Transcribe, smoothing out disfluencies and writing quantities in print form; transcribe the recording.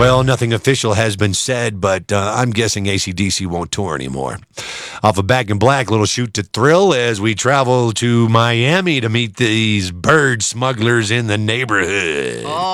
Well, nothing official has been said, but I'm guessing AC/DC won't tour anymore. Off of Back in Black, little shoot to thrill as we travel to Miami to meet these bird smugglers in the neighborhood.